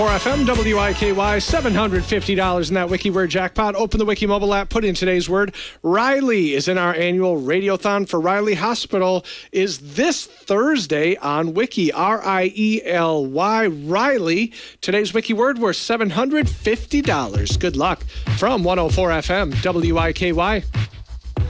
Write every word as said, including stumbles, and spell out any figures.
For F M W I K Y, seven hundred fifty dollars in that Wiki Word jackpot. Open the Wiki mobile app, put in today's word. Riley is in our annual Radiothon for Riley Hospital is this Thursday on Wiki, R I E L Y, Riley. Today's Wiki word worth seven hundred fifty dollars. Good luck from one oh four F M W I K Y.